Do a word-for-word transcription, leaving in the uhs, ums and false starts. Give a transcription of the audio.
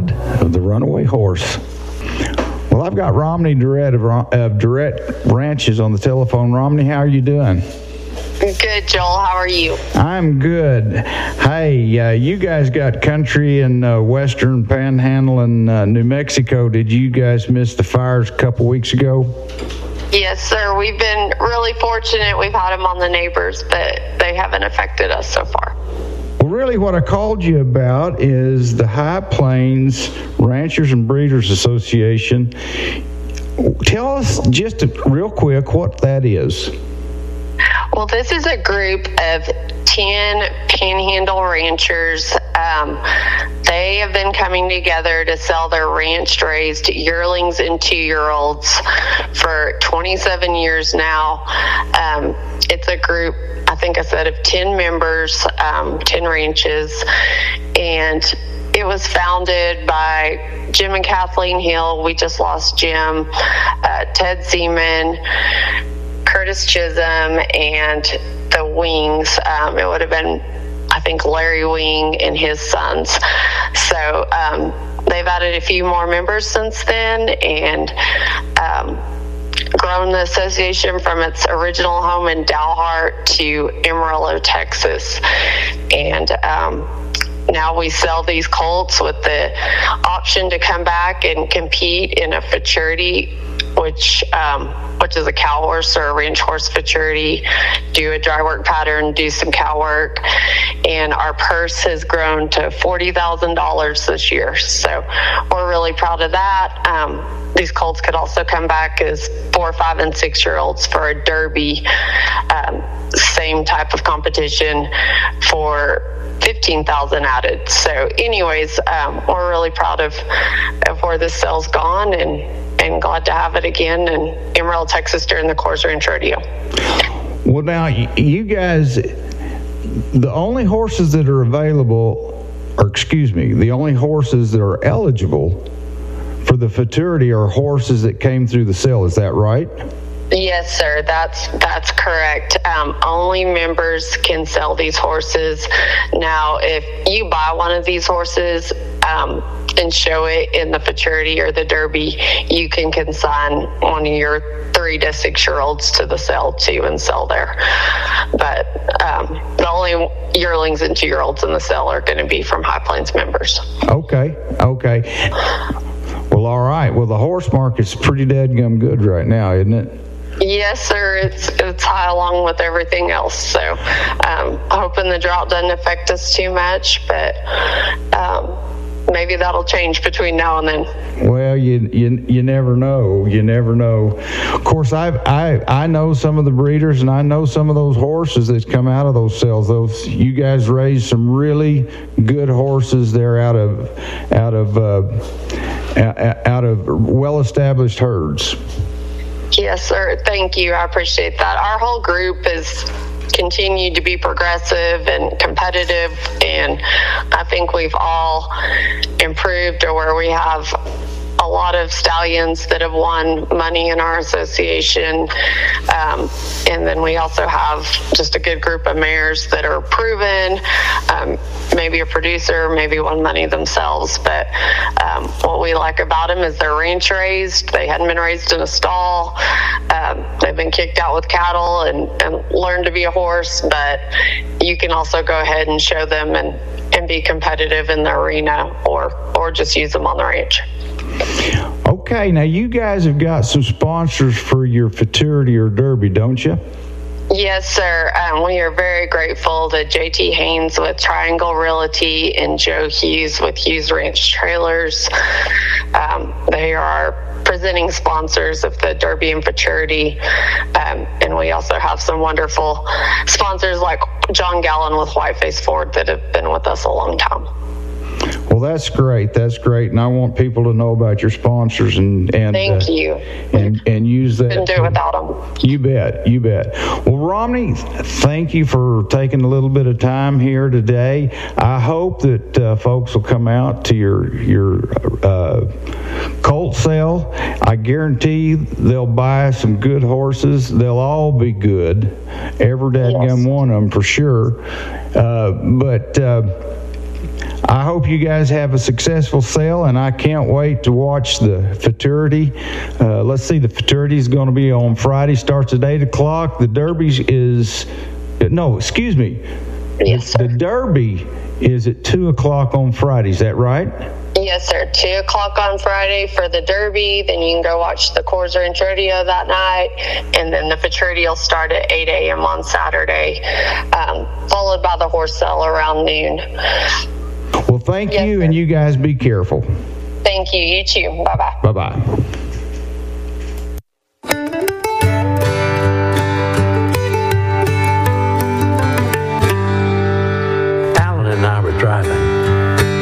Island of the Runaway Horse. Well, I've got Romney Durrett of, of Durrett Ranches on the telephone. Romney, how are you doing? Good, Joel. How are you? I'm good. Hey, uh, you guys got country in uh, western Panhandle in uh, New Mexico. Did you guys miss the fires a couple weeks ago? Yes, sir. We've been really fortunate. We've had them on the neighbors, but they haven't affected us so far. Well, really what I called you about is the High Plains Ranchers and Breeders Association. Tell us just real quick what that is. Well, this is a group of ten Panhandle ranchers. Um, they have been coming together to sell their ranch-raised yearlings and two-year-olds for twenty-seven years now. Um, it's a group, I think I said, of ten members, um, ten ranches, and it was founded by Jim and Kathleen Hill. We just lost Jim, uh, Ted Seaman, Curtis Chisholm, and the Wings. Um, it would have been, I think, Larry Wing and his sons. So um, they've added a few more members since then, and um, grown the association from its original home in Dalhart to Amarillo, Texas. And um, now we sell these colts with the option to come back and compete in a futurity, which um, which is a cow horse or a ranch horse futurity, do a dry work pattern, do some cow work. And our purse has grown to forty thousand dollars this year. So we're really proud of that. Um, these colts could also come back as four, five, and six-year-olds for a derby, um, same type of competition for fifteen thousand added. So anyways, um, we're really proud of, of where this sale's gone, and, and glad to have it again in Amarillo, Texas during the Coors Ranch Rodeo. Well, now, you guys, the only horses that are available, or excuse me, the only horses that are eligible for the futurity are horses that came through the sale. Is that right? Yes, sir. That's that's correct. Um, only members can sell these horses. Now, if you buy one of these horses um, and show it in the futurity or the derby, you can consign one of your three to six-year-olds to the sale too and sell there. But um, the only yearlings and two-year-olds in the sale are going to be from High Plains members. Okay. Okay. Well, all right. Well, the horse market's pretty dadgum good right now, isn't it? Yes, sir. It's it's high along with everything else. So, um, hoping the drought doesn't affect us too much, but um, maybe that'll change between now and then. Well, you you you never know. You never know. Of course, I I I know some of the breeders, and I know some of those horses that come out of those sales. Those you guys raised some really good horses there out of out of uh, out of well-established herds. Yes, sir. Thank you. I appreciate that. Our whole group has continued to be progressive and competitive, and I think we've all improved to where we have a lot of stallions that have won money in our association. Um, and then we also have just a good group of mares that are proven, um, maybe a producer, maybe won money themselves. But um, what we like about them is they're ranch raised. They hadn't been raised in a stall. Um, they've been kicked out with cattle and, and learned to be a horse. But you can also go ahead and show them and, and be competitive in the arena, or, or just use them on the ranch. Okay, now you guys have got some sponsors for your futurity or derby, don't you? Yes, sir. Um, we are very grateful to J T Haynes with Triangle Realty and Joe Hughes with Hughes Ranch Trailers. Um, they are our presenting sponsors of the Derby and Futurity. Um, and we also have some wonderful sponsors like John Gallen with Whiteface Ford that have been with us a long time. Well, that's great. That's great, and I want people to know about your sponsors and and thank uh, you and and use that. Couldn't do it without them. You bet. You bet. Well, Romney, thank you for taking a little bit of time here today. I hope that uh, folks will come out to your your uh, colt sale. I guarantee they'll buy some good horses. They'll all be good, every dadgum yes. one of them for sure. Uh, but. Uh, I I hope you guys have a successful sale, and I can't wait to watch the futurity. Uh, let's see, the futurity is going to be on Friday, starts at eight o'clock. The Derby is, no, excuse me. Yes, sir. The Derby is at two o'clock on Friday. Is that right? Yes, sir. two o'clock on Friday for the Derby. Then you can go watch the Coors Ranch Rodeo that night. And then the futurity will start at eight a.m. on Saturday, um, followed by the horse sale around noon. Well, thank yes, you, sir. And you guys be careful. Thank you. You too. Bye-bye. Bye-bye.